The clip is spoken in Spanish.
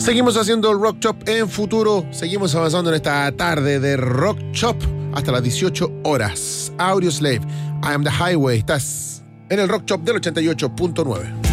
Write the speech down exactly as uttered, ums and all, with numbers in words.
Seguimos haciendo el Rock Chop en futuro. Seguimos avanzando en esta tarde de Rock Chop hasta las dieciocho horas. Audioslave, I Am The Highway. Estás en el Rock Chop del ochenta y ocho punto nueve.